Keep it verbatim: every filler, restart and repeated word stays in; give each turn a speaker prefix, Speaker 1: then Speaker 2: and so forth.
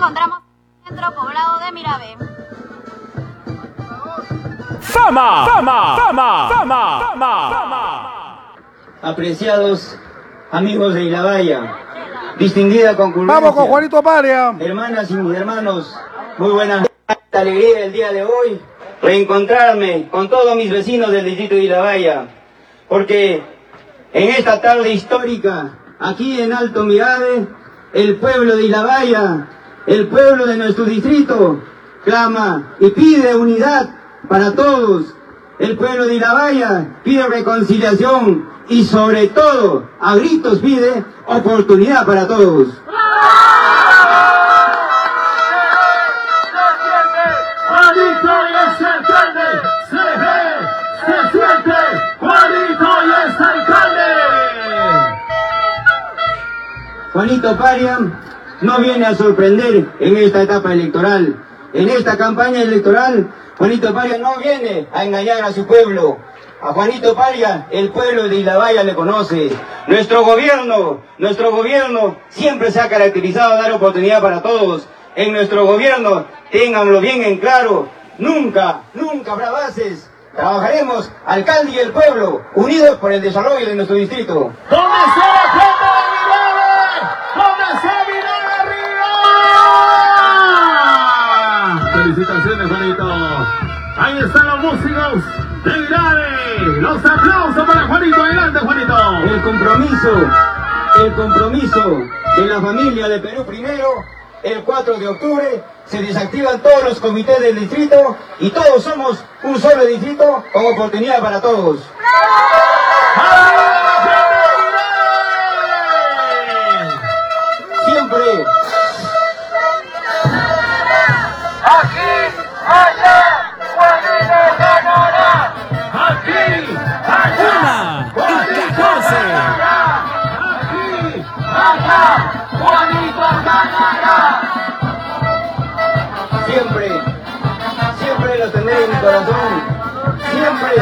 Speaker 1: encontramos en el centro poblado de Mirabé.
Speaker 2: ¡Fama! ¡Fama! ¡Fama! ¡Fama! ¡Fama! ¡Fama!
Speaker 3: Apreciados amigos de Ilabaya, distinguida concurrencia.
Speaker 4: Vamos con Juanito Paria.
Speaker 3: Hermanas y mis hermanos, muy buenas. Esta alegría el día de hoy, reencontrarme con todos mis vecinos del distrito de Ilabaya, porque en esta tarde histórica, aquí en Alto Mirade, el pueblo de Ilabaya, el pueblo de nuestro distrito, clama y pide unidad para todos. El pueblo de Ilabaya pide reconciliación y sobre todo, a gritos pide oportunidad para todos.
Speaker 5: Juanito y es alcalde, se ve, se siente, Juanito y es alcalde.
Speaker 3: Juanito Paria no viene a sorprender en esta etapa electoral. En esta campaña electoral, Juanito Paria no viene a engañar a su pueblo. A Juanito Paria, el pueblo de Ilabaya le conoce. Nuestro gobierno, nuestro gobierno siempre se ha caracterizado a dar oportunidad para todos. En nuestro gobierno, ténganlo bien en claro, nunca, nunca habrá bases. Trabajaremos, alcalde y el pueblo, unidos por el desarrollo de nuestro distrito.
Speaker 5: ¿Dónde está la gente de Mirabé? ¿Dónde está Mirabé arriba? Felicitaciones, Juanito. Ahí están los músicos de Mirabé. Los aplausos para Juanito. Adelante, Juanito.
Speaker 3: El compromiso, el compromiso de la familia de Perú Primero. El cuatro de octubre se desactivan todos los comités del distrito y todos somos un solo distrito con oportunidad para todos.
Speaker 5: ¡Arriba!